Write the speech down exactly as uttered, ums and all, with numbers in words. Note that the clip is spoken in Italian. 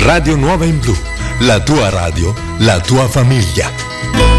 Radio Nuova in Blu, la tua radio, la tua famiglia.